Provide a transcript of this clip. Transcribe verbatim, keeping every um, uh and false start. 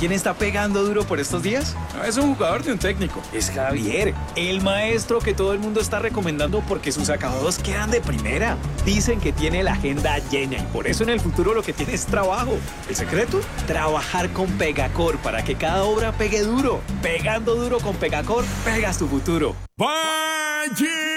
quién está pegando duro por estos días? No es un jugador de un técnico. Es Javier, el maestro que todo el mundo está recomendando porque sus acabados quedan de primera. Dicen que tiene la agenda llena y por eso en el futuro lo que tiene es trabajo. ¿El secreto? Trabajar con Pegacor para que cada obra pegue duro. Pegando duro con Pegacor, pegas tu futuro. ¡Valle!